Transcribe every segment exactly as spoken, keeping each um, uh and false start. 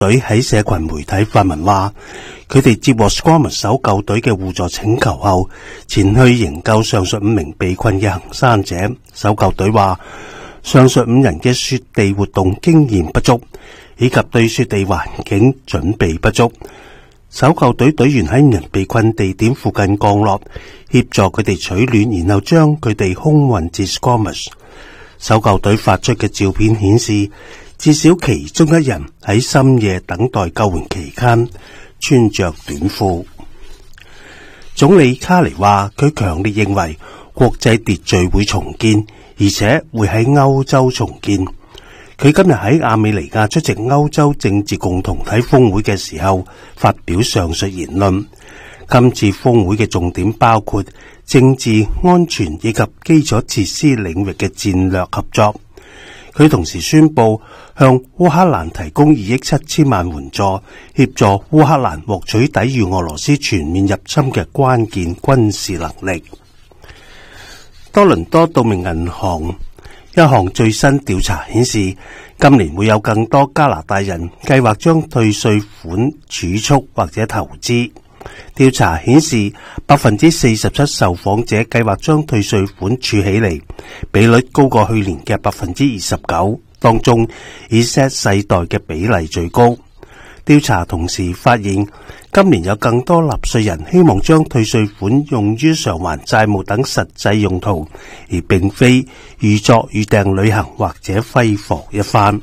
隊喺社群媒體發文話，佢哋接獲 Squamish 搜救隊嘅互助請求後，前去營救上述五名被困嘅行山者。搜救隊話，上述五人嘅雪地活動經驗不足，以及對雪地環境準備不足。搜救隊隊員喺五人被困地點附近降落，協助佢哋取暖，然後將佢哋空運至 Squamish。搜救隊發出嘅照片顯示，至少其中一人喺深夜等待救援期間穿着短褲。總理卡尼話，佢強烈認為國際秩序會重建，而且會喺歐洲重建。佢今日喺亞美尼亞出席歐洲政治共同體峰會嘅時候發表上述言論。今次峰會嘅重點包括政治、安全以及基礎設施領域嘅戰略合作。佢同時宣布向烏克蘭提供二億七千萬援助，協助烏克蘭獲取抵禦俄羅斯全面入侵嘅關鍵軍事能力。多倫多道明銀行一項最新調查顯示，今年會有更多加拿大人計劃將退稅款儲蓄或者投資。調查顯示，百分之四十七受訪者計劃將退稅款儲起嚟，比率高過去年嘅百分之二十九。當中，以 Z 世代嘅比例最高。調查同時發現，今年有更多納稅人希望將退稅款用於償還債務等實際用途，而並非預作預訂旅行或者揮霍一番。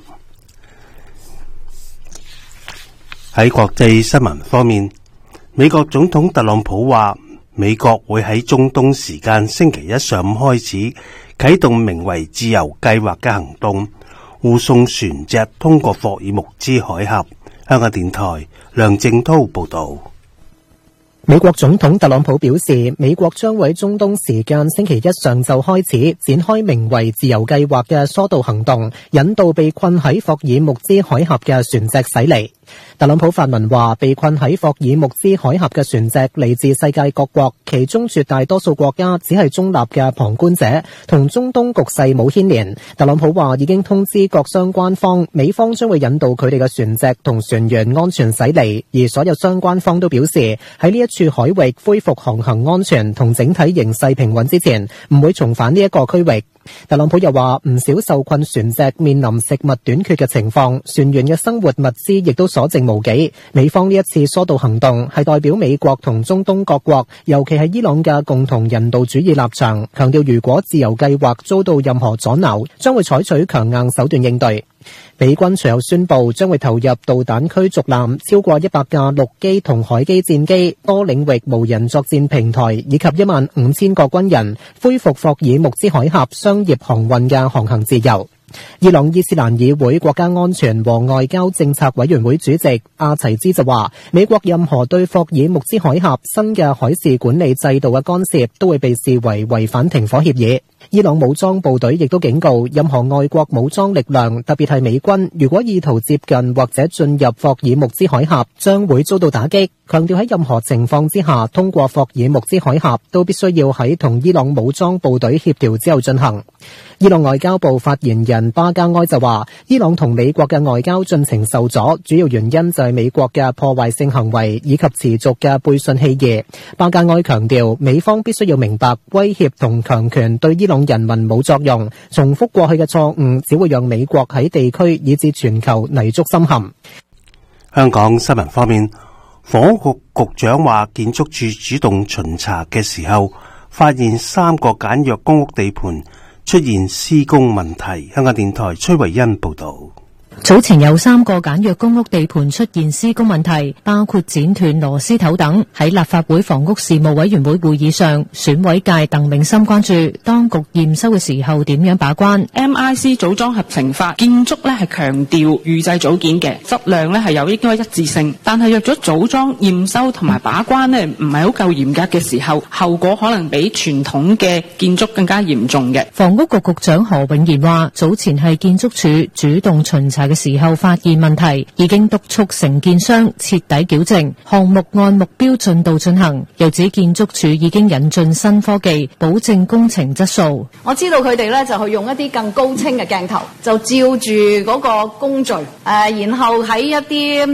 喺國際新聞方面，美國總統特朗普話，美國會喺中東時間星期一上午開始啟動名為自由計劃嘅行動，護送船隻通過霍爾木茲海峽。香港電台梁正濤報道。 美國總統特朗普表示，美國將會喺中東時間星期一上晝開始展開名為自由計劃嘅疏導行動，引導被困喺霍爾木茲海峽嘅船隻駛離。特朗普發文話，被困喺霍爾木茲海峽嘅船隻嚟自世界各國，其中絕大多數國家只係中立嘅旁觀者，同中東局勢冇牽連。特朗普話已經通知各相關方，美方將會引導佢哋嘅船隻同船員安全駛離，而所有相關方都表示喺呢一處海域恢復航行安全同整體形勢平穩之前，唔會重返呢一個區域。特朗普又話，唔少受困船隻面臨食物短缺嘅情況，船員嘅生活物資亦都所剩無幾。美方呢一次疏導行動係代表美國同中東各國，尤其係伊朗嘅共同人道主義立場，強調如果自由計劃遭到任何阻撓，將會採取強硬手段應對。美軍隨後宣布將會投入導彈驅逐艦、超過一百架陸基同海基戰機、多領域無人作戰平台以及一萬五千個軍人，恢復霍爾木茲海峽商業航運嘅航行自由。伊朗伊斯蘭議會國家安全和外交政策委員會主席阿齊茲就話，美國任何對霍爾木茲海峽新嘅海事管理制度嘅干涉都會被視為違反停火協議。伊朗武裝部隊亦都警告，任何外國武裝力量，特別係美軍，如果意圖接近或者進入霍爾木茲海峽，將會遭到打擊。強調喺任何情況之下，通過霍爾木茲海峽都必須要喺同伊朗武裝部隊協調之後進行。伊朗外交部發言人巴加埃就話，伊朗同美國嘅外交進程受阻，主要原因就係美國嘅破壞性行為以及持續嘅背信棄義。巴加埃強調，美方必須要明白威脅同強權對伊朗人民冇作用，重複過去嘅錯誤只會讓美國喺地區以至全球泥足深陷。 香港新聞方面，房屋局局長話，建築署主動巡查嘅時候，發現三個簡約公屋地盤出現施工問題。香港電台崔維恩報道。 早前有三個簡約公屋地盤出現施工問題，包括剪斷螺絲頭等。喺立法會房屋事務委員會會議上，選委界鄧永森關注當局驗收嘅時候點樣把關。 M I C 組裝合成法建築咧係強調預製組件嘅質量咧係有應該一致性，但係若咗組裝驗收同埋把關咧唔係好夠嚴格嘅時候，後果可能比傳統嘅建築更加嚴重嘅。 房屋局局長何永賢話，早前係建築署主動巡查嘅時候發現問題，已經督促承建商徹底矯正，項目按目標進度進行。又指建築署已經引進新科技，保證工程質素。 我知道佢哋咧就去用一啲更高清嘅鏡頭，就照住嗰個工序，誒、呃，然後喺一啲